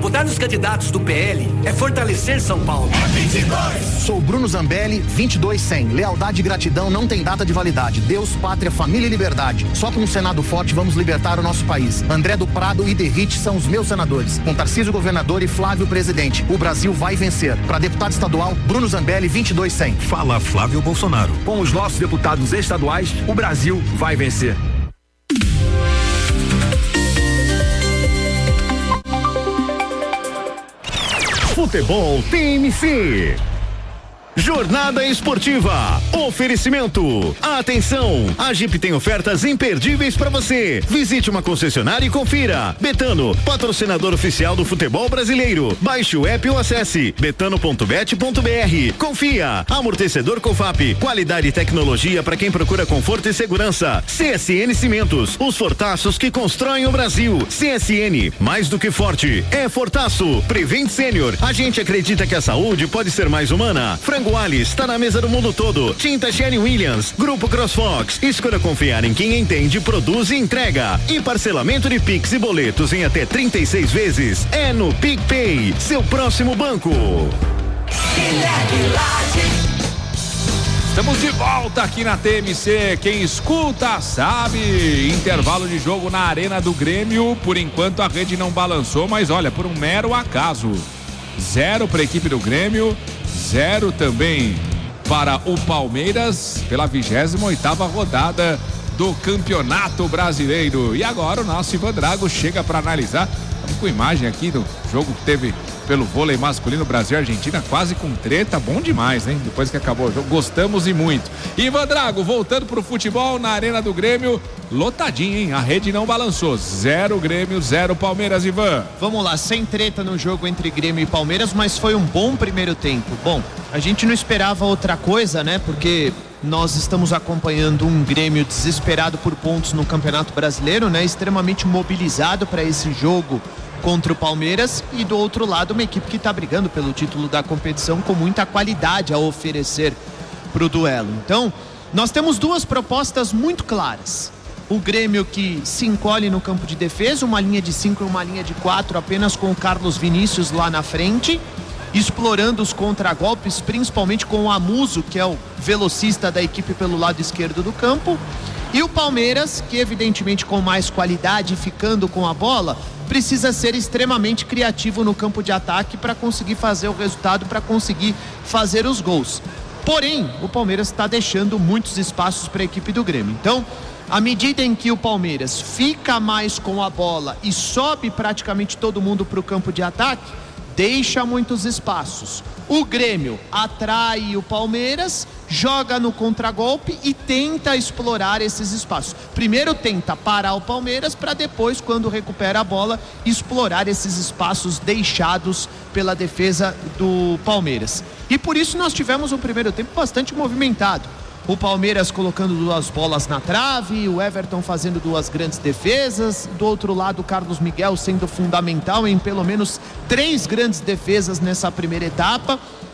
Votar nos candidatos do PL é fortalecer São Paulo. É 22. Sou Bruno Zambelli, 2200. Lealdade e gratidão não tem data de validade. Deus, pátria, família e liberdade. Só com um Senado forte vamos libertar o nosso país. André do Prado e Derrite são os meus senadores. Com Tarcísio governador e Flávio presidente. O Brasil vai vencer. Para deputado estadual, Bruno Zambelli, 2200. Fala Flávio Bolsonaro. Com os nossos deputados estaduais, o Brasil vai vencer. Futebol TMC. Jornada esportiva. Oferecimento. Atenção, a Jeep tem ofertas imperdíveis para você. Visite uma concessionária e confira. Betano, patrocinador oficial do futebol brasileiro. Baixe o app ou acesse betano.bet.br. Confia. Amortecedor Cofap. Qualidade e tecnologia para quem procura conforto e segurança. CSN Cimentos, os fortaços que constroem o Brasil. CSN, mais do que forte, é fortaço. Prevent Senior, a gente acredita que a saúde pode ser mais humana. Frango Alice está na mesa do mundo todo. Tinta Sherry Williams, Grupo CrossFox. Escolha confiar em quem entende, produz e entrega. E parcelamento de Pix e boletos em até 36 vezes. É no PicPay, seu próximo banco. Estamos de volta aqui na TMC. Quem escuta sabe. Intervalo de jogo na Arena do Grêmio. Por enquanto a rede não balançou, mas olha, por um mero acaso. 0 para a equipe do Grêmio. 0 também para o Palmeiras pela 28ª rodada do Campeonato Brasileiro. E agora o nosso Ivan Drago chega para analisar. Estamos com imagem aqui do jogo que teve pelo vôlei masculino Brasil e Argentina, quase com treta, bom demais, hein? Depois que acabou o jogo, gostamos e muito. Ivan Drago, voltando pro futebol na Arena do Grêmio, lotadinho, hein? A rede não balançou, 0 Grêmio, 0 Palmeiras, Ivan. Vamos lá, sem treta no jogo entre Grêmio e Palmeiras, mas foi um bom primeiro tempo. Bom, a gente não esperava outra coisa, né? Porque nós estamos acompanhando um Grêmio desesperado por pontos no Campeonato Brasileiro, né? Extremamente mobilizado para esse jogo contra o Palmeiras, e do outro lado uma equipe que está brigando pelo título da competição com muita qualidade a oferecer para o duelo. Então, nós temos duas propostas muito claras. O Grêmio que se encolhe no campo de defesa, uma linha de 5 e uma linha de 4, apenas com o Carlos Vinícius lá na frente, explorando os contragolpes, principalmente com o Amuso, que é o velocista da equipe pelo lado esquerdo do campo. E o Palmeiras, que evidentemente com mais qualidade, ficando com a bola, precisa ser extremamente criativo no campo de ataque para conseguir fazer o resultado, para conseguir fazer os gols. Porém, o Palmeiras está deixando muitos espaços para a equipe do Grêmio. Então, à medida em que o Palmeiras fica mais com a bola e sobe praticamente todo mundo para o campo de ataque, deixa muitos espaços. O Grêmio atrai o Palmeiras, joga no contragolpe e tenta explorar esses espaços. Primeiro tenta parar o Palmeiras para depois, quando recupera a bola, explorar esses espaços deixados pela defesa do Palmeiras. E por isso nós tivemos um primeiro tempo bastante movimentado. O Palmeiras colocando 2 bolas na trave, o Everton fazendo 2 grandes defesas, do outro lado o Carlos Miguel sendo fundamental em pelo menos 3 grandes defesas nessa primeira etapa,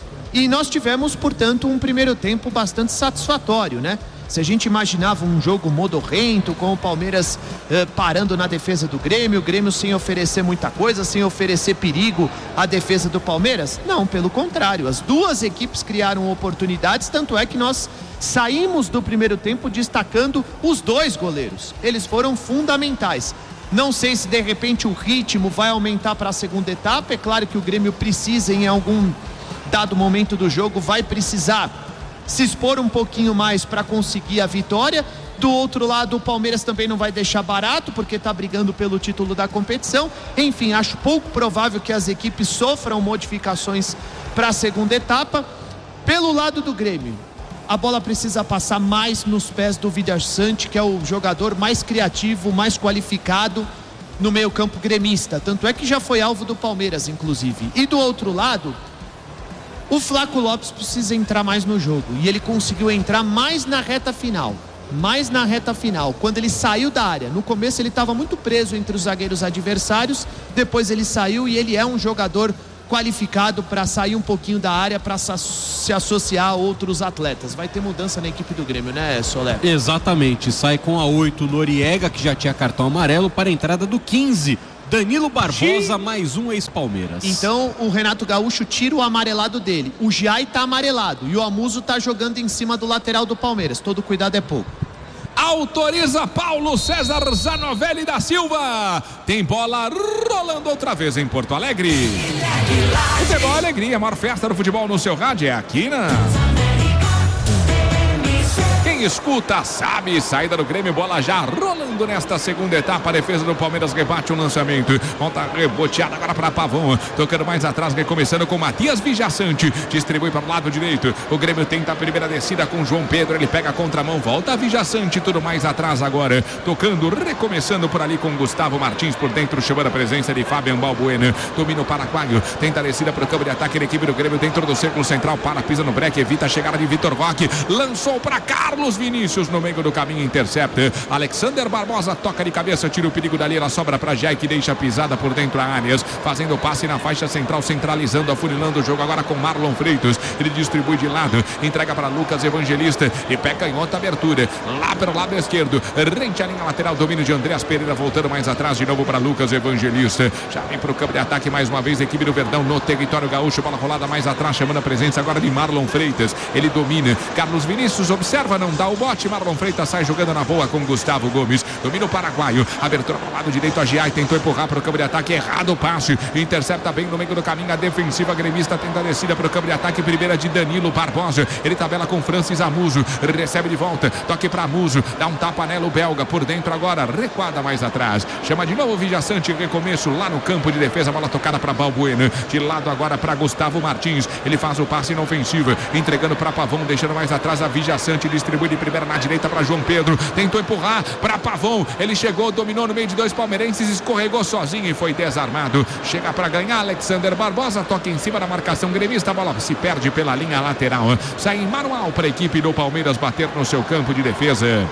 e nós tivemos, portanto, um primeiro tempo bastante satisfatório, né? Se a gente imaginava um jogo modorrento, com o Palmeiras parando na defesa do Grêmio, o Grêmio sem oferecer muita coisa, sem oferecer perigo à defesa do Palmeiras, não, pelo contrário, as duas equipes criaram oportunidades, tanto é que nós saímos do primeiro tempo destacando os 2 goleiros, eles foram fundamentais. Não sei se de repente o ritmo vai aumentar para a segunda etapa, é claro que o Grêmio precisa, em algum dado momento do jogo, vai precisar se expor um pouquinho mais para conseguir a vitória. Do outro lado, o Palmeiras também não vai deixar barato, porque está brigando pelo título da competição. Enfim, acho pouco provável que as equipes sofram modificações para a segunda etapa. Pelo lado do Grêmio, a bola precisa passar mais nos pés do Villarsante, que é o jogador mais criativo, mais qualificado no meio campo gremista, tanto é que já foi alvo do Palmeiras, inclusive. E do outro lado, o Flaco Lopes precisa entrar mais no jogo, e ele conseguiu entrar mais na reta final, quando ele saiu da área. No começo ele estava muito preso entre os zagueiros adversários, depois ele saiu, e ele é um jogador qualificado para sair um pouquinho da área, para se associar a outros atletas. Vai ter mudança na equipe do Grêmio, né, Soler? Exatamente, sai com a 8 Noriega, que já tinha cartão amarelo, para a entrada do 15, Danilo Barbosa, mais um ex-Palmeiras. Então o Renato Gaúcho tira o amarelado dele. O Giai tá amarelado e o Amuso tá jogando em cima do lateral do Palmeiras. Todo cuidado é pouco. Autoriza Paulo César Zanovelli da Silva. Tem bola rolando outra vez em Porto Alegre. Futebol Alegria, a maior festa do futebol no seu rádio é aqui na... Quem escuta sabe, saída do Grêmio, bola já rolando nesta segunda etapa, a defesa do Palmeiras rebate o lançamento, volta reboteada agora para Pavão, tocando mais atrás, recomeçando com Matias Vijaçante, distribui para o lado direito, o Grêmio tenta a primeira descida com João Pedro, ele pega a contramão, volta a Vijaçante, tudo mais atrás agora, tocando, recomeçando por ali com Gustavo Martins por dentro, chamando a presença de Fabian Balbuena, domina o paraguaio, tenta a descida para o campo de ataque da equipe do Grêmio dentro do círculo central, para, pisa no breque, evita a chegada de Vitor Roque, lançou para Carlos Vinícius no meio do caminho, intercepta. Alexander Barbosa toca de cabeça, tira o perigo dali, ela sobra para Jai, que deixa a pisada por dentro a Arias, fazendo o passe na faixa central, centralizando, afunilando o jogo agora com Marlon Freitas. Ele distribui de lado, entrega para Lucas Evangelista e pega em outra abertura, lá pelo lado esquerdo, rente a linha lateral, domínio de Andreas Pereira, voltando mais atrás de novo para Lucas Evangelista. Já vem para o campo de ataque mais uma vez a equipe do Verdão no território gaúcho, bola rolada mais atrás, chamando a presença agora de Marlon Freitas. Ele domina, Carlos Vinícius observa, não dá o bote, Marlon Freitas sai jogando na boa com Gustavo Gomes, domina o paraguaio, abertura para o lado direito, a Giai tentou empurrar para o campo de ataque, errado o passe, intercepta bem no meio do caminho, a defensiva gremista tenta a descida para o campo de ataque, primeira de Danilo Barbosa, ele tabela com Francis Amuso, recebe de volta, toque para Amuso, dá um tapa nela o belga, por dentro agora, recuada mais atrás, chama de novo o Vijaçante, recomeço lá no campo de defesa, bola tocada para Balbuena, de lado agora para Gustavo Martins, ele faz o passe na ofensiva, entregando para Pavão, deixando mais atrás a Vijaçante, distribui de primeira na direita para João Pedro, tentou empurrar para Pavão, ele chegou, dominou no meio de dois palmeirenses, escorregou sozinho e foi desarmado, chega para ganhar Alexander Barbosa, toca em cima da marcação gremista, a bola se perde pela linha lateral, sai em manual para a equipe do Palmeiras bater no seu campo de defesa.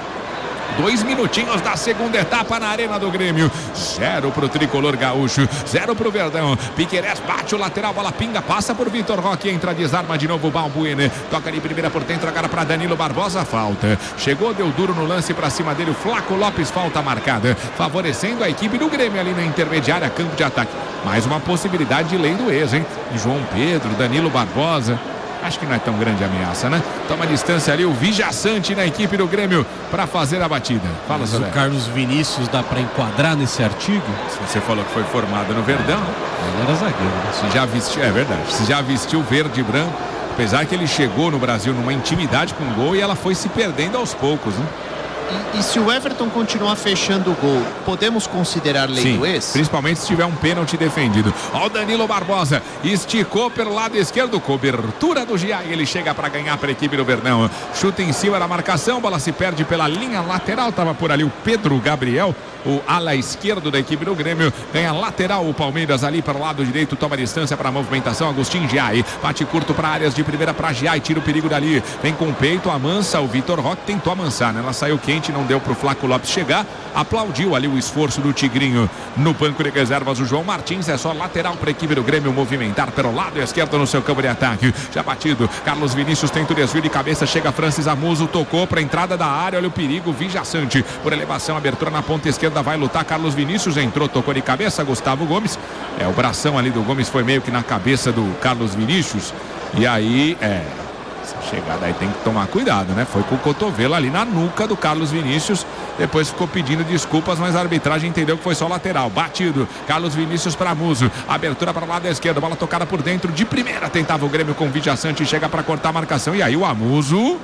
2 minutinhos da segunda etapa na Arena do Grêmio. 0 pro tricolor gaúcho, 0 pro Verdão. Piquerez bate o lateral, bola pinga, passa por Vitor Roque, entra, desarma de novo o Balbuena. Toca de primeira por dentro, agora para Danilo Barbosa, falta. Chegou, deu duro no lance para cima dele, o Flaco Lopes, falta marcada, favorecendo a equipe do Grêmio ali na intermediária, campo de ataque. Mais uma possibilidade de lei do ex, hein? João Pedro, Danilo Barbosa. Acho que não é tão grande a ameaça, né? Toma distância ali o Vijaçante na equipe do Grêmio para fazer a batida. Fala, Zé. O Carlos Vinícius dá para enquadrar nesse artigo? Você falou que foi formado no Verdão. Ele era zagueiro. Se já vestiu, é verdade. Se já vestiu verde e branco, apesar que ele chegou no Brasil numa intimidade com o gol e ela foi se perdendo aos poucos, né? E se o Everton continuar fechando o gol, podemos considerar lei do ex? Principalmente se tiver um pênalti defendido. Ó, o Danilo Barbosa esticou pelo lado esquerdo, cobertura do Giai, ele chega para ganhar para a equipe do Verdão, chuta em cima da marcação, bola se perde pela linha lateral, estava por ali o Pedro Gabriel, o ala esquerdo da equipe do Grêmio, ganha lateral o Palmeiras ali para o lado direito, toma distância para a movimentação, Agostinho Giai, bate curto para áreas de primeira para Giai, tira o perigo dali, vem com o peito, amansa, o Vitor Roque tentou amansar, né? Ela saiu quente, não deu pro Flaco Lopes chegar, aplaudiu ali o esforço do Tigrinho no banco de reservas, o João Martins, é só lateral para a equipe do Grêmio movimentar pelo lado esquerdo no seu campo de ataque, já batido, Carlos Vinícius tenta o desvio de cabeça, chega Francis Amuso, tocou para a entrada da área, olha o perigo, Vijaçante, por elevação, abertura na ponta esquerda, vai lutar, Carlos Vinícius entrou, tocou de cabeça, Gustavo Gomes, o bração ali do Gomes foi meio que na cabeça do Carlos Vinícius, e aí, essa chegada aí tem que tomar cuidado, né? Foi com o cotovelo ali na nuca do Carlos Vinícius, depois ficou pedindo desculpas, mas a arbitragem entendeu que foi só lateral, batido, Carlos Vinícius para Amuso, abertura para o lado esquerdo, bola tocada por dentro, de primeira tentava o Grêmio com o Vijaçante, chega para cortar a marcação, e aí o Amuso,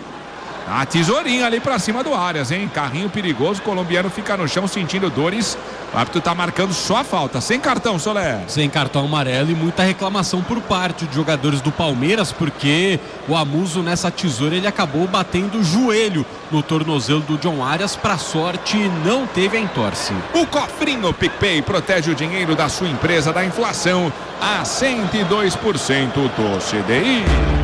a tesourinha ali pra cima do Arias, hein? Carrinho perigoso, o colombiano fica no chão sentindo dores. O árbitro tá marcando só a falta, sem cartão, Solé. Sem cartão amarelo e muita reclamação por parte de jogadores do Palmeiras, porque o Amuso nessa tesoura ele acabou batendo o joelho no tornozelo do John Arias, pra sorte não teve a entorse. O cofrinho PicPay protege o dinheiro da sua empresa da inflação a 102% do CDI.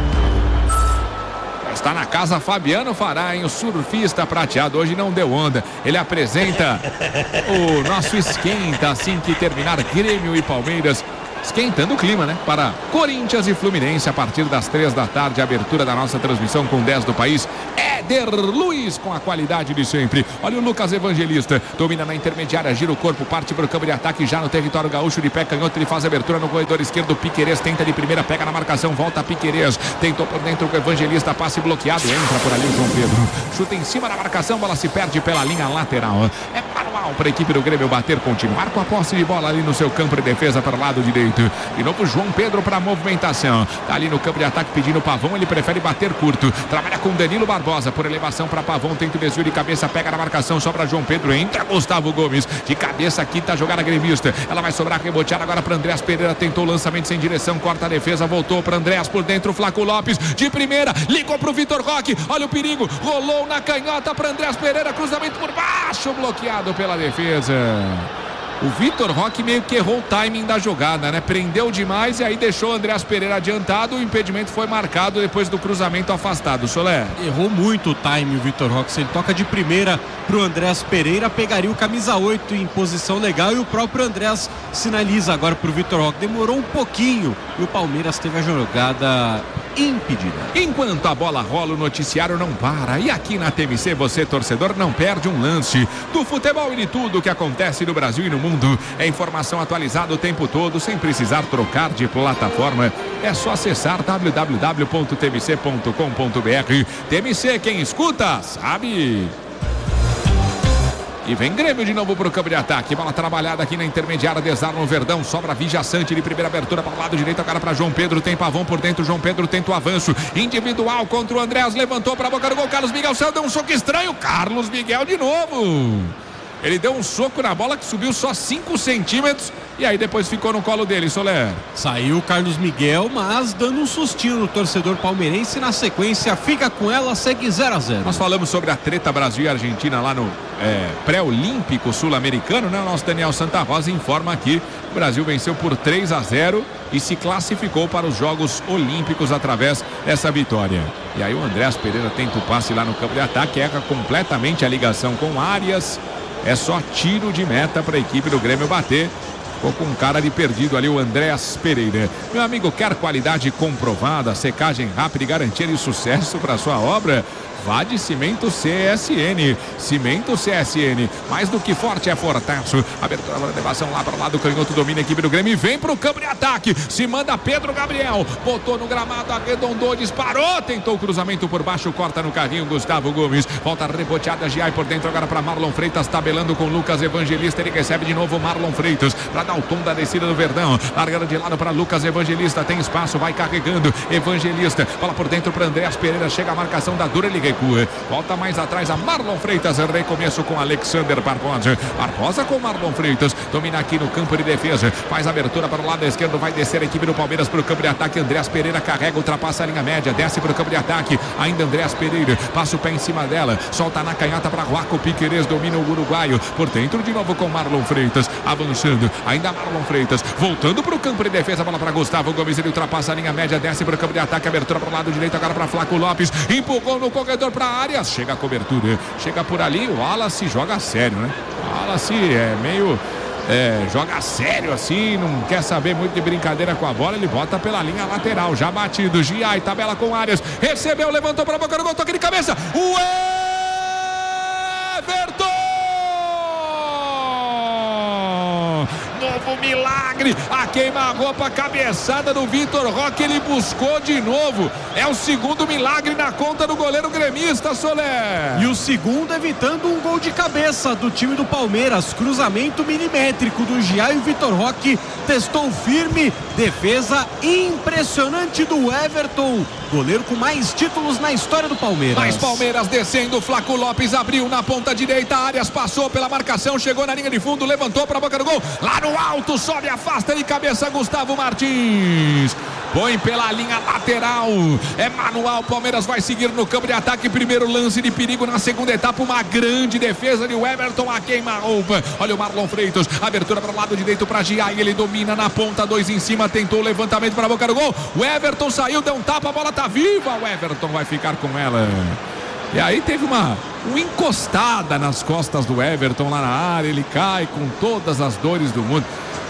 Está na casa Fabiano Fará, hein? O surfista prateado hoje não deu onda. Ele apresenta o nosso esquenta assim que terminar Grêmio e Palmeiras. esquentando o clima, né? Para Corinthians e Fluminense a partir das 3 da tarde, abertura da nossa transmissão com 10 do país. Éder Luiz com a qualidade de sempre. Olha o Lucas Evangelista, domina na intermediária, gira o corpo, parte para o campo de ataque já no território gaúcho, de pé canhoto, ele faz a abertura no corredor esquerdo. Piquerez tenta de primeira, pega na marcação, volta a Piquerez, tentou por dentro o Evangelista, passe bloqueado, entra por ali o João Pedro, chuta em cima da marcação, bola se perde pela linha lateral. É manual para a equipe do Grêmio bater, continuar com a posse de bola ali no seu campo de defesa para o lado direito. De novo João Pedro para a movimentação, tá ali no campo de ataque pedindo Pavão, ele prefere bater curto, trabalha com Danilo Barbosa por elevação para Pavão, tenta o desvio de cabeça, pega na marcação, sobra João Pedro, entra Gustavo Gomes, de cabeça aqui tá a jogada gremista, ela vai sobrar reboteada agora para Andréas Pereira, tentou o lançamento sem direção, corta a defesa, voltou para Andréas por dentro, Flaco Lopes de primeira, ligou pro Vitor Roque, olha o perigo, rolou na canhota para Andréas Pereira, cruzamento por baixo, bloqueado pela defesa. O Vitor Roque meio que errou o timing da jogada, né? Prendeu demais e aí deixou o Andréas Pereira adiantado. O impedimento foi marcado depois do cruzamento afastado. Soler. Errou muito o timing o Vitor Roque. Se ele toca de primeira pro Andréas Pereira, pegaria o camisa 8 em posição legal e o próprio Andréas sinaliza agora pro Vitor Roque. Demorou um pouquinho e o Palmeiras teve a jogada impedida. Enquanto a bola rola, o noticiário não para. E aqui na TMC, você, torcedor, não perde um lance do futebol e de tudo que acontece no Brasil e no mundo. É informação atualizada o tempo todo, sem precisar trocar de plataforma. É só acessar www.tmc.com.br. TMC, quem escuta, sabe. E vem Grêmio de novo para o campo de ataque. Bola trabalhada aqui na intermediária. Desarma o Verdão. Sobra Vija Sante de primeira abertura para o lado direito. Agora para João Pedro. Tem Pavão por dentro. João Pedro tenta o avanço individual contra o Andréas. Levantou para a boca do gol. Carlos Miguel saiu. Deu um soco estranho. Carlos Miguel de novo. Ele deu um soco na bola que subiu só 5 centímetros. E aí depois ficou no colo dele, Soler. Saiu o Carlos Miguel, mas dando um sustinho no torcedor palmeirense. Na sequência fica com ela, segue 0-0. Nós falamos sobre a treta Brasil e Argentina lá no pré-olímpico sul-americano, né? O nosso Daniel Santa Rosa informa aqui. O Brasil venceu por 3-0 e se classificou para os Jogos Olímpicos através dessa vitória. E aí o Andréas Pereira tenta o passe lá no campo de ataque, erra completamente a ligação com Arias. É só tiro de meta para a equipe do Grêmio bater. Ficou com cara de perdido ali o Andréas Pereira. Meu amigo, quer qualidade comprovada, secagem rápida e garantia de sucesso para sua obra? Vá de Cimento CSN. Cimento CSN, mais do que forte é fortaço. Abertura da elevação lá para o lado canhoto, domina a equipe do Grêmio e vem para o campo de ataque. Se manda Pedro Gabriel, botou no gramado, arredondou, disparou, tentou o cruzamento por baixo, corta no carrinho Gustavo Gomes. Volta reboteada, Giai por dentro agora para Marlon Freitas, tabelando com Lucas Evangelista. Ele recebe de novo Marlon Freitas para dar o tom da descida do Verdão. Largando de lado para Lucas Evangelista, tem espaço, vai carregando Evangelista. Bola por dentro para Andréas Pereira, chega a marcação da Dura, ele recua. Volta mais atrás a Marlon Freitas, recomeço com Alexander Barbosa. Barbosa com Marlon Freitas, domina aqui no campo de defesa, faz abertura para o lado esquerdo, vai descer a equipe do Palmeiras para o campo de ataque. Andréas Pereira carrega, ultrapassa a linha média, desce para o campo de ataque, ainda Andréas Pereira, passa o pé em cima dela, solta na canhota para Juaco Piquerez, domina o uruguaio, por dentro de novo com Marlon Freitas, avançando, ainda Marlon Freitas, voltando para o campo de defesa, bola para Gustavo Gomes, ele ultrapassa a linha média, desce para o campo de ataque, abertura para o lado direito, agora para Flaco Lopes, empurrou no corredor para Arias, chega a cobertura, chega por ali, o Wallace joga sério, né? O Wallace é meio... joga sério assim, não quer saber muito de brincadeira com a bola, ele bota pela linha lateral, já batido, Giai, tabela com Arias, recebeu, levantou para a boca do gol, toque de cabeça, o Everton! Novo milagre, a queima-roupa, cabeçada do Vitor Roque, ele buscou de novo, é o segundo milagre na conta do goleiro gremista, Soler. E o segundo evitando um gol de cabeça do time do Palmeiras, cruzamento milimétrico do Giai e o Vitor Roque testou firme, defesa impressionante do Everton, goleiro com mais títulos na história do Palmeiras. Mais Palmeiras descendo, Flaco Lopes abriu na ponta direita, Arias passou pela marcação, chegou na linha de fundo, levantou para a boca do gol, lá no alto, sobe, afasta de cabeça Gustavo Martins, põe pela linha lateral, é manual, Palmeiras vai seguir no campo de ataque, primeiro lance de perigo na segunda etapa, uma grande defesa de Everton, a queima-roupa, olha o Marlon Freitas, abertura para o lado direito para Giai, ele domina na ponta, 2 em cima, tentou o levantamento para a boca do gol, o Everton saiu, deu um tapa, a bola tá viva, o Everton vai ficar com ela. E aí teve uma encostada nas costas do Everton lá na área, ele cai com todas as dores do mundo.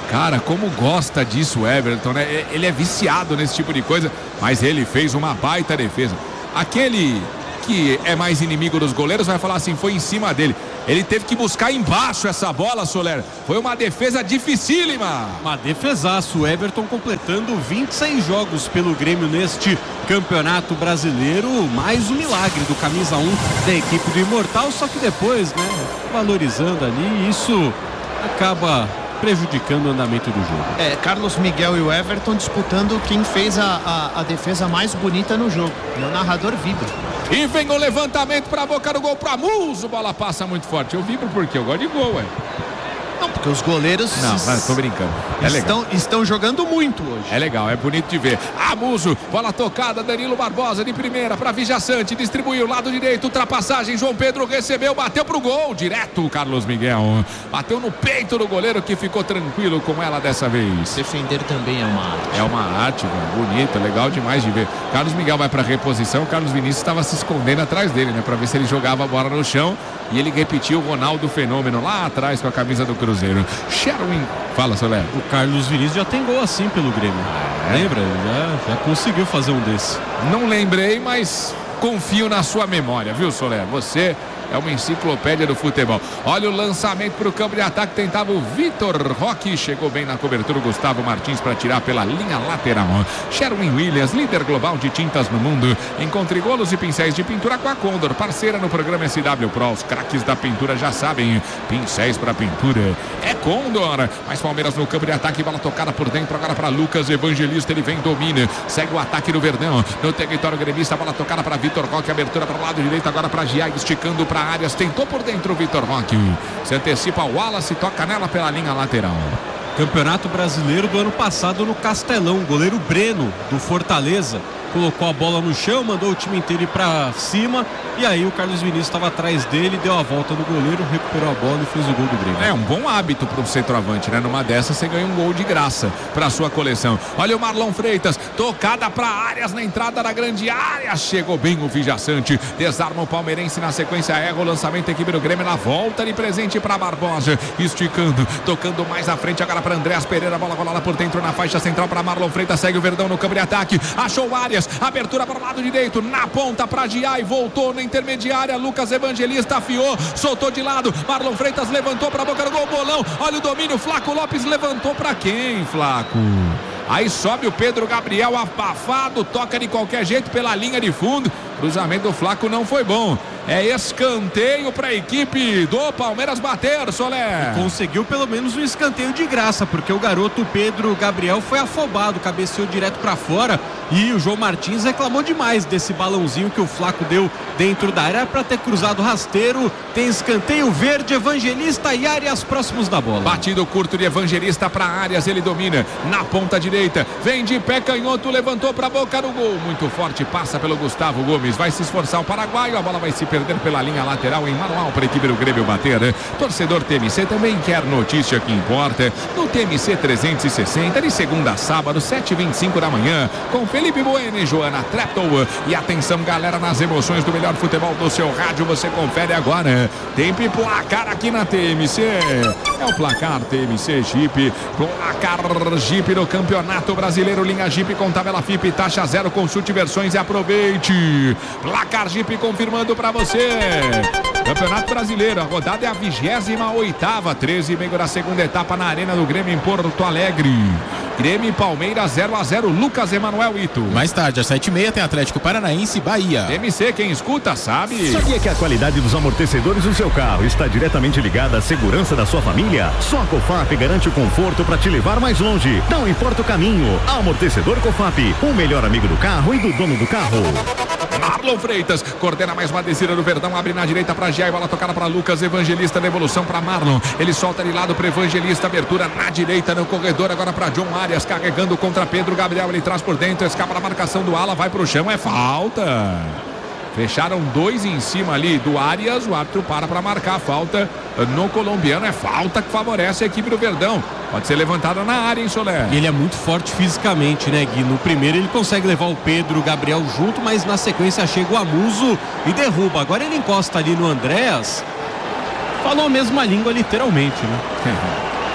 Cara, como gosta disso o Everton, né? Ele é viciado nesse tipo de coisa, mas ele fez uma baita defesa. Aquele que é mais inimigo dos goleiros vai falar assim, foi em cima dele. Ele teve que buscar embaixo essa bola, Soler. Foi uma defesa dificílima. Uma defesaço. O Everton completando 26 jogos pelo Grêmio neste Campeonato Brasileiro. Mais um milagre do camisa 1 da equipe do Imortal. Só que depois, né, valorizando ali, isso acaba prejudicando o andamento do jogo. Carlos Miguel e o Everton disputando quem fez a defesa mais bonita no jogo. E o narrador vibra. E vem o levantamento para a boca do gol para Muso. Bola passa muito forte. Eu vibro porque eu gosto de gol, Não, porque os goleiros tô brincando. Estão jogando muito hoje. É legal, é bonito de ver. Muso, bola tocada, Danilo Barbosa de primeira para Vijaçante, distribuiu lado direito, ultrapassagem, João Pedro recebeu, bateu pro gol, direto Carlos Miguel. Bateu no peito do goleiro que ficou tranquilo com ela dessa vez. Defender também é uma arte. É uma arte, bonita, legal demais de ver. Carlos Miguel vai para reposição, o Carlos Vinícius estava se escondendo atrás dele, né, para ver se ele jogava a bola no chão, e ele repetiu o Ronaldo Fenômeno lá atrás com a camisa do Cruzeiro. Sherwin, fala, Soler. O Carlos Vinícius já tem gol assim pelo Grêmio. Lembra? Já conseguiu fazer um desse. Não lembrei, mas confio na sua memória, viu, Soler? Você é uma enciclopédia do futebol. Olha o lançamento para o campo de ataque. Tentava o Vitor Roque. Chegou bem na cobertura o Gustavo Martins para tirar pela linha lateral. Sherwin Williams, líder global de tintas no mundo. Encontre golos e pincéis de pintura com a Condor, parceira no programa SW Pro. Os craques da pintura já sabem. Pincéis para pintura é Condor. Mais Palmeiras no campo de ataque. Bola tocada por dentro agora para Lucas Evangelista. Ele vem, domina. Segue o ataque do Verdão. No território gremista. Bola tocada para Vitor Roque. Abertura para o lado direito agora para Giai. Esticando para Arias, tentou por dentro o Vitor Roque, se antecipa o Wallace, toca nela pela linha lateral. Campeonato Brasileiro do ano passado no Castelão, goleiro Breno do Fortaleza colocou a bola no chão, mandou o time inteiro ir pra cima, e aí o Carlos Vinícius estava atrás dele, deu a volta no goleiro, recuperou a bola e fez o gol do Grêmio. É um bom hábito para um centroavante, né? Numa dessas você ganha um gol de graça para sua coleção. Olha o Marlon Freitas, tocada para Arias na entrada da grande área, chegou bem o Vijaçante, desarma o palmeirense, na sequência erra o lançamento, equipe do Grêmio na volta de presente para Barbosa, esticando, tocando mais à frente agora para Andréas Pereira, bola rolada por dentro na faixa central para Marlon Freitas, segue o Verdão no campo de ataque, achou Arias, abertura para o lado direito, na ponta para Giai, voltou na intermediária, Lucas Evangelista afiou, soltou de lado, Marlon Freitas levantou para a boca do gol, bolão, olha o domínio, Flaco Lopes levantou para quem, Flaco? Aí sobe o Pedro Gabriel abafado, toca de qualquer jeito pela linha de fundo, cruzamento do Flaco não foi bom. É escanteio para a equipe do Palmeiras bater, Soler. E conseguiu pelo menos um escanteio de graça, porque o garoto Pedro Gabriel foi afobado, cabeceou direto para fora, e o João Martins reclamou demais desse balãozinho que o Flaco deu dentro da área para ter cruzado rasteiro. Tem escanteio verde, Evangelista e Arias próximos da bola. Batido curto de Evangelista para Arias, ele domina na ponta direita, vem de pé canhoto, levantou para a boca do gol, muito forte, passa pelo Gustavo Gomes, vai se esforçar o paraguaio, a bola vai se perder pela linha lateral em manual para a equipe do Grêmio bater. Torcedor TMC também quer notícia que importa no TMC 360, de segunda a sábado, 7h25 da manhã, com Felipe Bueno e Joana Treptow. E atenção, galera, nas emoções do melhor futebol do seu rádio, você confere agora. Tempo e placar aqui na TMC. É o placar TMC Jeep, placar Jeep no Campeonato Brasileiro, linha Jeep com tabela FIP, taxa zero, consulte versões e aproveite. Placar Jeep confirmando para você. Campeonato Brasileiro, a rodada é a 28ª, 13h30 da segunda etapa na Arena do Grêmio em Porto Alegre. Grêmio e Palmeiras 0-0, Lucas Emanuel Ito. Mais tarde, às 7h30, tem Atlético Paranaense e Bahia. TMC, quem escuta sabe. Sabia que a qualidade dos amortecedores do seu carro está diretamente ligada à segurança da sua família? Só a Cofap garante o conforto para te levar mais longe. Não importa o caminho. Amortecedor Cofap, o melhor amigo do carro e do dono do carro. Marlon Freitas coordena mais uma descida do Verdão, abre na direita para Giai, bola tocada para Lucas Evangelista, devolução para Marlon, ele solta de lado para Evangelista, abertura na direita no corredor, agora para John Arias, carregando contra Pedro Gabriel, ele traz por dentro, escapa da marcação do ala, vai para o chão, é falta. Fecharam dois em cima ali do Arias, o árbitro para marcar a falta no colombiano, é falta que favorece a equipe do Verdão. Pode ser levantada na área, hein, Soler? Ele é muito forte fisicamente, né, Gui? No primeiro ele consegue levar o Pedro Gabriel junto, mas na sequência chega o Amuso e derruba. Agora ele encosta ali no Andréas. Falou a mesma língua, literalmente, né?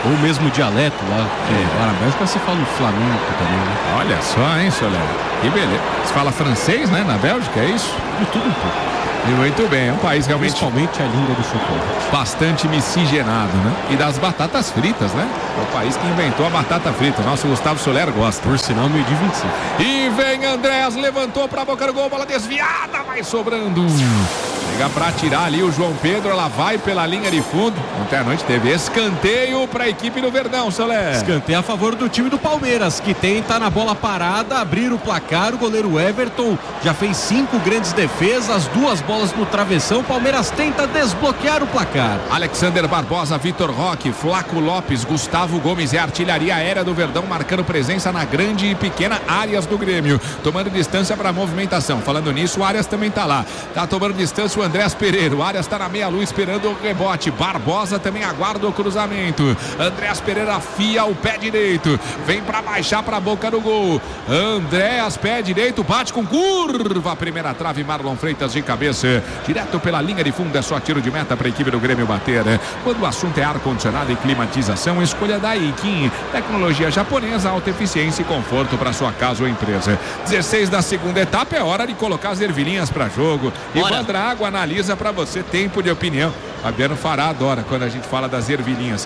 Ou mesmo dialeto lá, porque lá na Bélgica se fala o flamenco também, né? Olha só, hein, Soler? Que beleza. Se fala francês, né, na Bélgica, é isso? De tudo um pouco. E muito bem, é um país realmente... Principalmente a língua do chocolate. Bastante miscigenado, né? E das batatas fritas, né? É o país que inventou a batata frita. Nosso Gustavo Soler gosta. Por sinal, meio de 25. E vem Andréas, levantou pra boca do gol, bola desviada, vai sobrando. Chega pra tirar ali o João Pedro, ela vai pela linha de fundo. Ontem à noite teve escanteio pra equipe do Verdão, Soler. Escanteio a favor do time do Palmeiras, que tenta na bola parada abrir o placar. O goleiro Everton já fez 5 grandes defesas, 2 bolas no travessão. O Palmeiras tenta desbloquear o placar. Alexander Barbosa, Vitor Roque, Flaco Lopes, Gustavo Gomes e a artilharia aérea do Verdão marcando presença na grande e pequena áreas do Grêmio, tomando distância para a movimentação. Falando nisso, o Arias também tá lá, tá tomando distância o Andrés Pereira. O Arias tá na meia-lua esperando o rebote. Barbosa também aguarda o cruzamento. Andrés Pereira afia o pé direito, vem para baixar para a boca do gol. Andrés, pé direito, bate com curva, primeira trave, Marlon Freitas de cabeça, direto pela linha de fundo. É só tiro de meta para a equipe do Grêmio bater. Quando o assunto é ar-condicionado e climatização, escolha da Daikin, tecnologia japonesa, alta eficiência e conforto para sua casa ou empresa. 16 da segunda etapa, é hora de colocar as ervilhinhas para jogo. Ivan Drago analisa para você, tempo de opinião. Fabiano Fará adora quando a gente fala das ervilhinhas.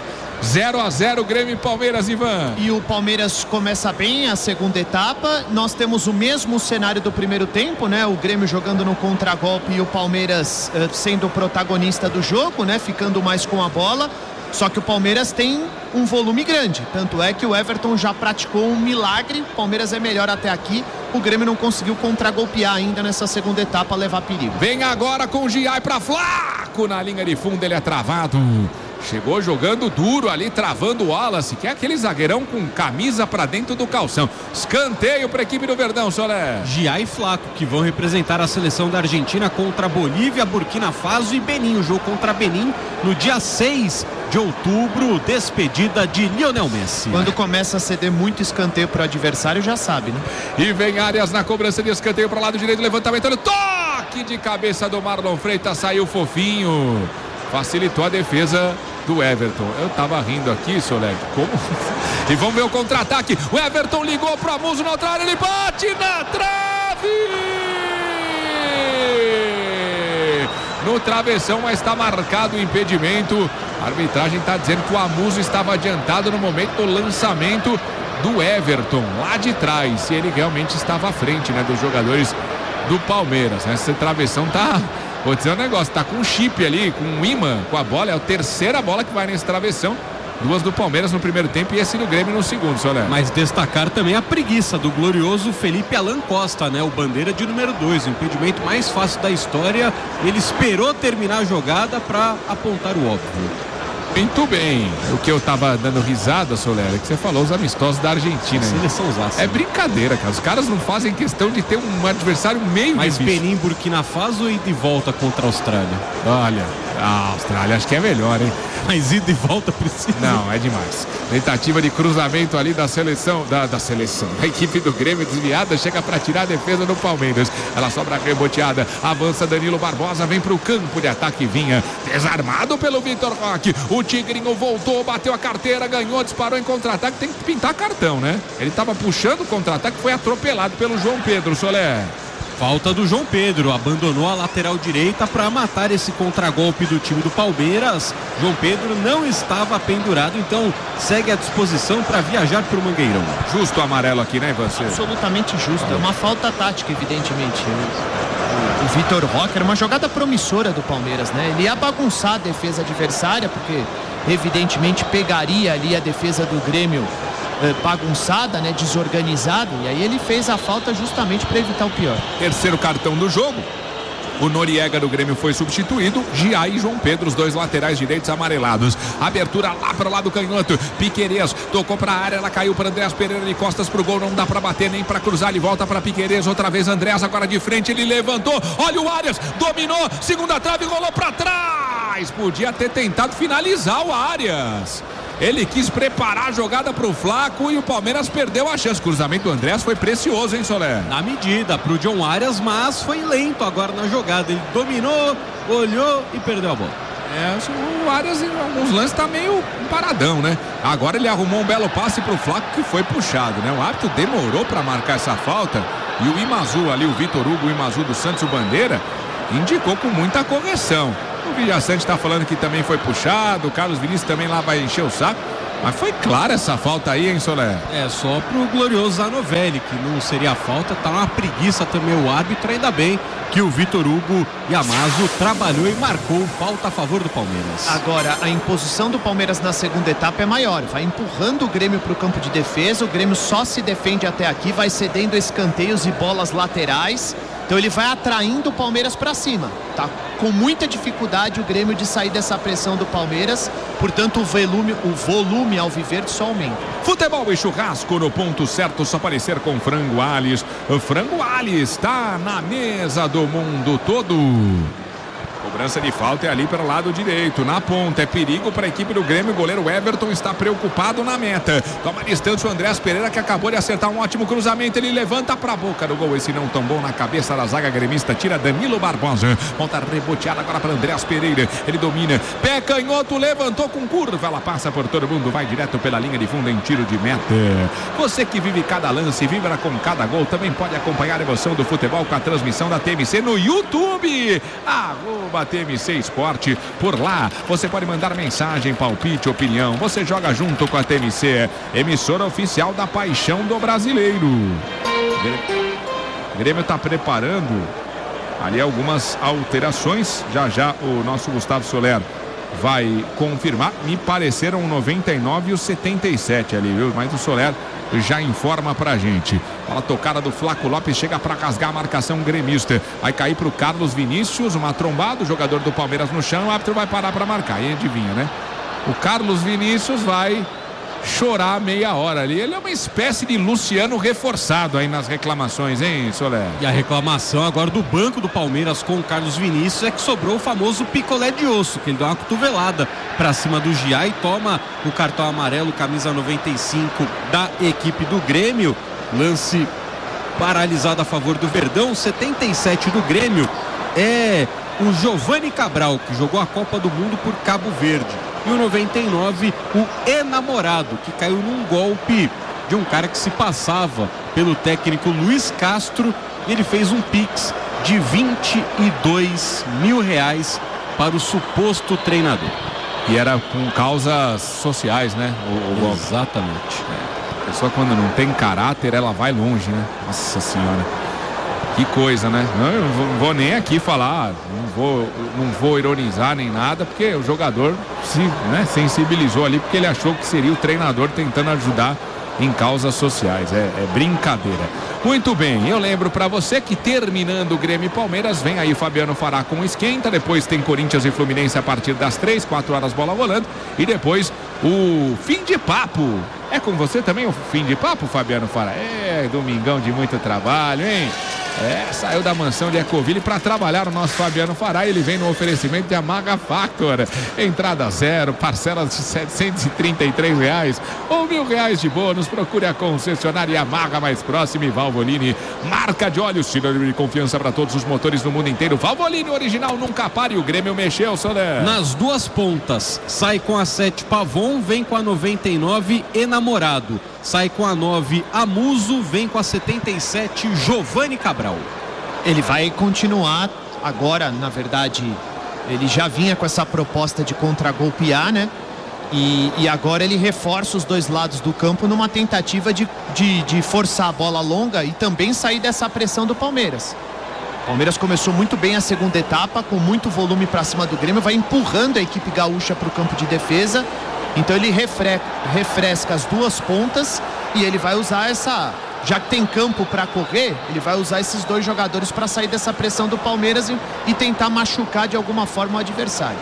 0-0 Grêmio e Palmeiras, Ivan. E o Palmeiras começa bem a segunda etapa. Nós temos o mesmo cenário do primeiro tempo, né? O Grêmio jogando no contragolpe e o Palmeiras sendo o protagonista do jogo, né? Ficando mais com a bola. Só que o Palmeiras tem um volume grande. Tanto é que o Everton já praticou um milagre. O Palmeiras é melhor até aqui. O Grêmio não conseguiu contragolpear ainda nessa segunda etapa, levar perigo. Vem agora com o Giai para Flaco. Na linha de fundo ele é travado. Chegou jogando duro ali, travando o Wallace, que é aquele zagueirão com camisa pra dentro do calção. Escanteio pra equipe do Verdão, Soler. Giai e Flaco, que vão representar a seleção da Argentina contra Bolívia, Burkina Faso e Benin. O jogo contra Benin no dia 6 de outubro, despedida de Lionel Messi. Quando começa a ceder muito escanteio pro adversário, já sabe, né? E vem Arias na cobrança de escanteio pro lado direito, levantamento, toque de cabeça do Marlon Freitas, saiu fofinho. Facilitou a defesa do Everton. Eu tava rindo aqui, Soler. Como? E vamos ver o contra-ataque. O Everton ligou pro Amuso na outra área. Ele bate na trave! No travessão, mas está marcado o impedimento. A arbitragem está dizendo que o Amuso estava adiantado no momento do lançamento do Everton, lá de trás. E ele realmente estava à frente, né, dos jogadores do Palmeiras. Essa travessão tá... Vou dizer um negócio, tá com um chip ali, com um imã com a bola, é a terceira bola que vai nesse travessão. 2 do Palmeiras no primeiro tempo e esse do Grêmio no segundo, Soler. Mas destacar também a preguiça do glorioso Felipe Alan Costa, né? O bandeira de número 2, o impedimento mais fácil da história. Ele esperou terminar a jogada para apontar o óbvio. Muito bem. O que eu tava dando risada, Soler, é que você falou os amistosos da Argentina. É brincadeira, cara. Os caras não fazem questão de ter um adversário meio Mas difícil. Benin, Burkina Faso e de volta contra a Austrália? Olha, a Austrália acho que é melhor, hein? Mas ida e volta precisa. Não, é demais. Tentativa de cruzamento ali da seleção, da seleção. A equipe do Grêmio desviada, chega para tirar a defesa do Palmeiras. Ela sobra reboteada, avança Danilo Barbosa, vem pro campo de ataque, vinha desarmado pelo Vitor Roque. O Tigrinho voltou, bateu a carteira, ganhou, disparou em contra-ataque. Tem que pintar cartão, né? Ele tava puxando o contra-ataque, foi atropelado pelo João Pedro, Soler. Falta do João Pedro, abandonou a lateral direita para matar esse contragolpe do time do Palmeiras. João Pedro não estava pendurado, então segue à disposição para viajar para o Mangueirão. Justo o amarelo aqui, né, Ivan? Absolutamente justo, é uma falta tática, evidentemente. O Vitor Roque era uma jogada promissora do Palmeiras, né? Ele ia bagunçar a defesa adversária, porque evidentemente pegaria ali a defesa do Grêmio bagunçada, né, desorganizada, e aí ele fez a falta justamente para evitar o pior. Terceiro cartão do jogo. O Noriega do Grêmio foi substituído. Giai e João Pedro, os dois laterais direitos amarelados. Abertura lá para o lado canhoto. Piquerez tocou para a área, ela caiu para Andrés Pereira de costas pro gol. Não dá para bater nem para cruzar. Ele volta para Piquerez. Outra vez Andrés agora de frente. Ele levantou. Olha o Arias. Dominou. Segunda trave, rolou para trás. Podia ter tentado finalizar o Arias. Ele quis preparar a jogada para o Flaco e o Palmeiras perdeu a chance. O cruzamento do Andrés foi precioso, hein, Soler? Na medida para o John Arias, mas foi lento agora na jogada. Ele dominou, olhou e perdeu a bola. O Arias em alguns lances tá meio paradão, né? Agora ele arrumou um belo passe pro Flaco que foi puxado, né? O árbitro demorou para marcar essa falta e o Imazu ali, o Vitor Hugo, o Imazu do Santos, o Bandeira, indicou com muita correção. O Villasante tá falando que também foi puxado, o Carlos Vinícius também lá vai encher o saco. Mas foi clara essa falta aí, hein, Soler? Só pro glorioso Zanovelli, que não seria falta, tá uma preguiça também o árbitro, ainda bem que o Vitor Hugo Yamazo trabalhou e marcou falta a favor do Palmeiras. Agora, a imposição do Palmeiras na segunda etapa é maior, vai empurrando o Grêmio pro campo de defesa, o Grêmio só se defende até aqui, vai cedendo escanteios e bolas laterais, então ele vai atraindo o Palmeiras para cima, tá com muita dificuldade o Grêmio de sair dessa pressão do Palmeiras, portanto o volume alviverde só aumenta. Futebol e churrasco no ponto certo, só parecer com Frango Alhes. O Frango Alhes está na mesa do mundo todo. Cobrança de falta é ali pelo lado direito, na ponta, é perigo para a equipe do Grêmio, o goleiro Everton está preocupado na meta, toma distância o Andrés Pereira que acabou de acertar um ótimo cruzamento, ele levanta para a boca do gol, esse não tão bom na cabeça da zaga gremista, tira Danilo Barbosa, volta reboteada agora para Andrés Pereira, ele domina, pé canhoto, levantou com curva, ela passa por todo mundo, vai direto pela linha de fundo em tiro de meta. Você que vive cada lance, vibra com cada gol, também pode acompanhar a emoção do futebol com a transmissão da TMC no YouTube, TMC Esporte, por lá você pode mandar mensagem, palpite, opinião, você joga junto com a TMC, emissora oficial da paixão do brasileiro. O Grêmio está preparando ali algumas alterações, já o nosso Gustavo Soler vai confirmar, me pareceram o 99 e o 77 ali, viu? Mas o Soler já informa pra gente. Bola tocada do Flaco Lopes, chega pra rasgar a marcação gremista, vai cair pro Carlos Vinícius, uma trombada, o jogador do Palmeiras no chão, o árbitro vai parar pra marcar, e adivinha, né? O Carlos Vinícius vai chorar meia hora ali, ele é uma espécie de Luciano reforçado aí nas reclamações, hein, Soler? E a reclamação agora do banco do Palmeiras com o Carlos Vinícius é que sobrou o famoso picolé de osso, que ele dá uma cotovelada pra cima do Gia e toma o cartão amarelo, camisa 95 da equipe do Grêmio, lance paralisado a favor do Verdão. 77 do Grêmio é o Giovani Cabral, que jogou a Copa do Mundo por Cabo Verde, e o 99 o Enamorado, que caiu num golpe de um cara que se passava pelo técnico Luiz Castro, e ele fez um pix de R$22 mil para o suposto treinador. E era com causas sociais, né? Exatamente. A pessoa quando não tem caráter, ela vai longe, né? Nossa senhora. Que coisa, né? Eu não vou nem aqui falar, não vou ironizar nem nada, porque o jogador se sensibilizou ali, porque ele achou que seria o treinador tentando ajudar em causas sociais. É brincadeira. Muito bem, eu lembro pra você que terminando o Grêmio e Palmeiras, vem aí Fabiano Fará com esquenta, depois tem Corinthians e Fluminense a partir das 3, 4 horas bola rolando, e depois o fim de papo. É com você também o fim de papo, Fabiano Fará? É, domingão de muito trabalho, hein? Saiu da mansão de Ecoville para trabalhar o nosso Fabiano Fará. Ele vem no oferecimento de Amaga Factor. Entrada zero, parcelas de R$733 ou R$1.000 de bônus. Procure a concessionária Yamaha mais próxima e Valvoline, marca de óleo, sinônimo de confiança para todos os motores do mundo inteiro. Valvoline original, nunca pare. O Grêmio mexeu, Soler. Nas duas pontas, sai com a 7 Pavon, vem com a 99 Enamorado. Sai com a 9 Amuso, vem com a 77 Giovani Cabral. Ele vai continuar agora, na verdade, ele já vinha com essa proposta de contragolpear, né? E agora ele reforça os dois lados do campo numa tentativa de forçar a bola longa e também sair dessa pressão do Palmeiras. O Palmeiras começou muito bem a segunda etapa, com muito volume para cima do Grêmio, vai empurrando a equipe gaúcha para o campo de defesa. Então ele refresca as duas pontas e ele vai usar já que tem campo para correr, ele vai usar esses dois jogadores para sair dessa pressão do Palmeiras e tentar machucar de alguma forma o adversário.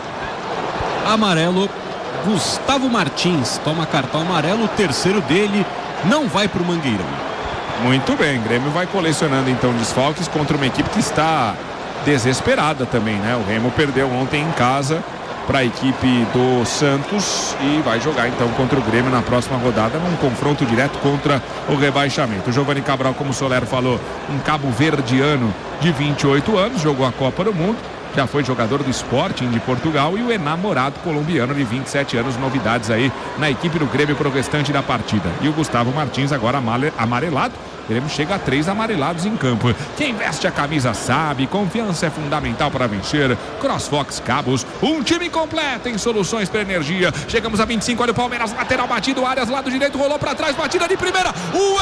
Amarelo, Gustavo Martins toma cartão amarelo, o terceiro dele não vai para o Mangueirão. Muito bem, Grêmio vai colecionando então desfalques contra uma equipe que está desesperada também, né? O Remo perdeu ontem em casa para a equipe do Santos e vai jogar então contra o Grêmio na próxima rodada, num confronto direto contra o rebaixamento. O Giovani Cabral, como o Soler falou, um cabo-verdiano de 28 anos, jogou a Copa do Mundo, já foi jogador do Sporting de Portugal, e o enamorado colombiano de 27 anos, novidades aí na equipe do Grêmio pro restante da partida. E o Gustavo Martins agora amarelado. O Grêmio chega a 3 amarelados em campo. Quem veste a camisa sabe, confiança é fundamental para vencer. CrossFox Cabos, um time completo em soluções para energia. Chegamos a 25, olha o Palmeiras, lateral batido, Arias, lado direito, rolou para trás, batida de primeira. O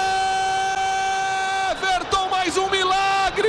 Everton, mais um milagre!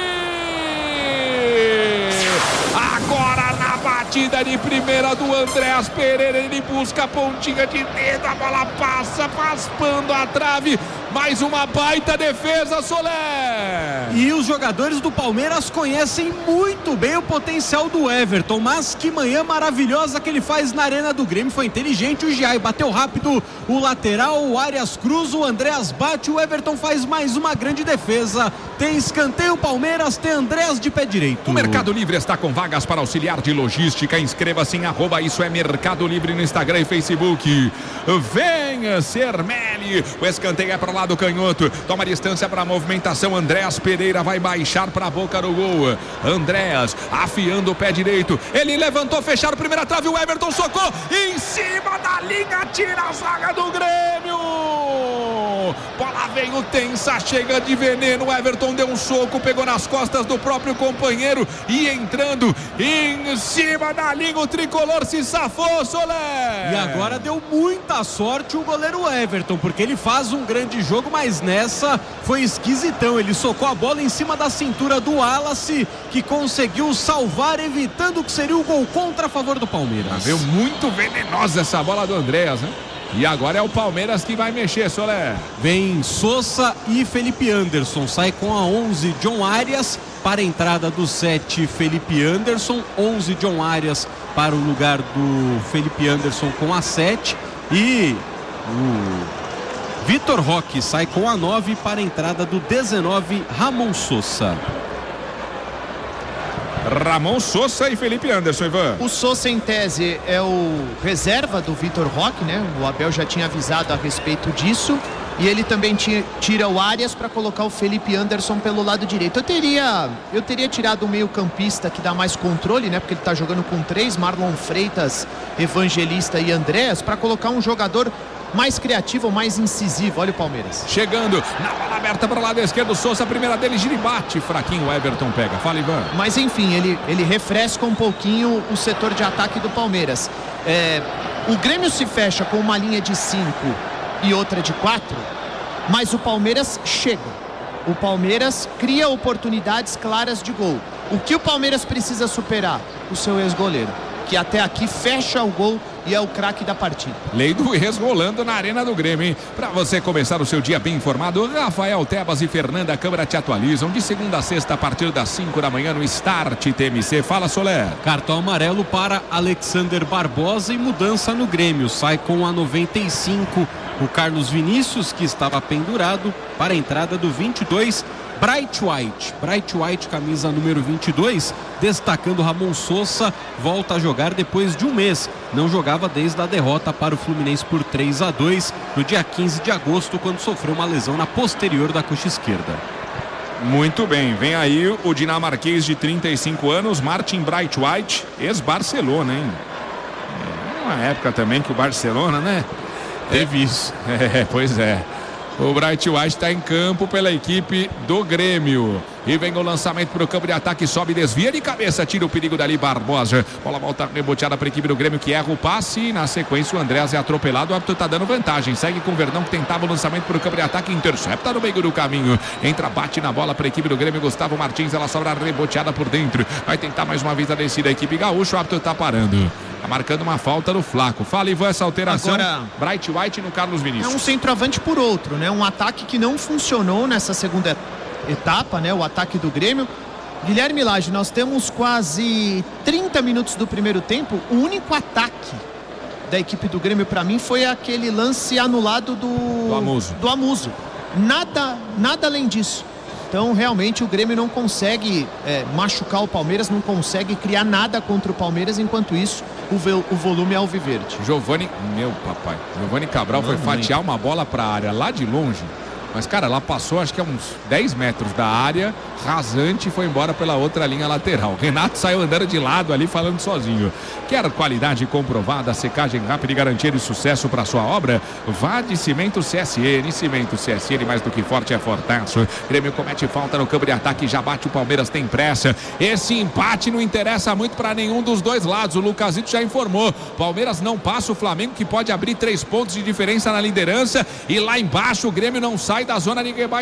Agora na batida de primeira do Andréas Pereira, ele busca a pontinha de dedo, a bola passa, raspando a trave. Mais uma baita defesa, Soler. E os jogadores do Palmeiras conhecem muito bem o potencial do Everton, mas que manhã maravilhosa que ele faz na Arena do Grêmio. Foi inteligente o Giai, bateu rápido o lateral, o Arias cruza, o Andréas bate, o Everton faz mais uma grande defesa. Tem escanteio Palmeiras, tem Andréas de pé direito. O Mercado Livre está com vagas para auxiliar de logística. Inscreva-se em @isso é Mercado Livre no Instagram e Facebook. Venha ser Meli. O escanteio é para lá do canhoto, toma distância para a movimentação. Andréas Pereira vai baixar para a boca do gol. Andréas afiando o pé direito, ele levantou, fecharam primeira trave, o Everton socou em cima da linha, tira a zaga do Grêmio. Bola veio tensa, chega de veneno. O Everton deu um soco, pegou nas costas do próprio companheiro e entrando em cima da linha, o tricolor se safou, Soler. E agora deu muita sorte o goleiro Everton, porque ele faz um grande jogo, mas nessa foi esquisitão. Ele socou a bola em cima da cintura do Wallace, que conseguiu salvar, evitando que seria o gol contra a favor do Palmeiras. Veio muito venenosa essa bola do Andréas, né? E agora é o Palmeiras que vai mexer, Soler. Vem Sousa e Felipe Anderson. Sai com a 11 John Arias para a entrada do 7 Felipe Anderson. 11 John Arias para o lugar do Felipe Anderson com a 7. E o Vitor Roque sai com a 9 para a entrada do 19 Ramon Sousa. Ramon Sousa e Felipe Anderson, Ivan. O Sousa, em tese, é o reserva do Vitor Roque, né? O Abel já tinha avisado a respeito disso. E ele também tira o Arias para colocar o Felipe Anderson pelo lado direito. Eu teria tirado o meio-campista que dá mais controle, né? Porque ele está jogando com 3, Marlon Freitas, Evangelista e Andréas, para colocar um jogador mais criativo, mais incisivo. Olha o Palmeiras. Chegando na bola aberta para o lado esquerdo, Sousa, a primeira dele, gira e bate. Fraquinho, o Everton pega. Fala, Ivan. Mas enfim, ele refresca um pouquinho o setor de ataque do Palmeiras. O Grêmio se fecha com uma linha de 5 e outra de 4, mas o Palmeiras chega. O Palmeiras cria oportunidades claras de gol. O que o Palmeiras precisa superar? O seu ex-goleiro, que até aqui fecha o gol e é o craque da partida. Lei do ex rolando na Arena do Grêmio, hein? Para você começar o seu dia bem informado, Rafael Tebas e Fernanda Câmara te atualizam de segunda a sexta a partir das 5 da manhã no Start TMC. Fala, Soler. Cartão amarelo para Alexander Barbosa e mudança no Grêmio. Sai com a 95 o Carlos Vinícius, que estava pendurado, para a entrada do 22 Bright White, camisa número 22, destacando Ramon Sousa, volta a jogar depois de um mês. Não jogava desde a derrota para o Fluminense por 3-2 no dia 15 de agosto, quando sofreu uma lesão na posterior da coxa esquerda. Muito bem, vem aí o dinamarquês de 35 anos, Martin Bright White, ex-Barcelona, hein? Uma época também que o Barcelona, né? Teve isso. Pois é. O Bright White está em campo pela equipe do Grêmio. E vem o lançamento para o campo de ataque, sobe, desvia de cabeça, tira o perigo dali, Barbosa. Bola volta reboteada para a equipe do Grêmio, que erra o passe. Na sequência, o Andréas é atropelado, o árbitro está dando vantagem. Segue com o Verdão, que tentava o lançamento para o campo de ataque, intercepta no meio do caminho. Entra, bate na bola para a equipe do Grêmio, Gustavo Martins, ela sobra reboteada por dentro. Vai tentar mais uma vez a descida da equipe gaúcha, o árbitro está parando. Está marcando uma falta no Flaco. Fala, Ivan, essa alteração. Agora, Bright White no Carlos Vinícius. É um centroavante por outro, né? Um ataque que não funcionou nessa segunda etapa, né? O ataque do Grêmio. Guilherme Lage, nós temos quase 30 minutos do primeiro tempo. O único ataque da equipe do Grêmio, para mim, foi aquele lance anulado do Amuso. Nada além disso. Então, realmente, o Grêmio não consegue machucar o Palmeiras, não consegue criar nada contra o Palmeiras. Enquanto isso, o volume é alviverde. Giovani Cabral foi fatiar uma bola para a área lá de longe. Mas, cara, ela passou acho que a uns 10 metros da área, rasante, e foi embora pela outra linha lateral. Renato saiu andando de lado ali, falando sozinho. Quer qualidade comprovada, secagem rápida e garantia de sucesso para sua obra? Vá de Cimento CSN. Cimento CSN, mais do que forte, é fortaço. Grêmio comete falta no campo de ataque, já bate o Palmeiras, tem pressa. Esse empate não interessa muito para nenhum dos dois lados. O Lucasito já informou. Palmeiras não passa o Flamengo, que pode abrir 3 pontos de diferença na liderança. E lá embaixo o Grêmio não sai da zona de